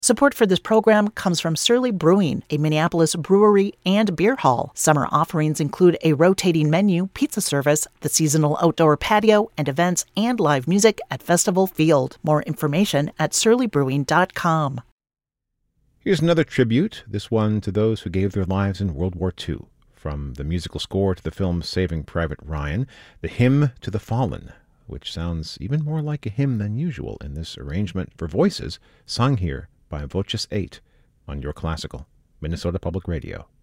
Support for this program comes from Surly Brewing, a Minneapolis brewery and beer hall. Summer offerings include a rotating menu, pizza service, the seasonal outdoor patio, and events and live music at Festival Field. More information at surlybrewing.com. Here's another tribute, this one to those who gave their lives in World War II. From the musical score to the film Saving Private Ryan, the Hymn to the Fallen, which sounds even more like a hymn than usual in this arrangement for voices, sung here by Voces 8 on Your Classical, Minnesota Public Radio.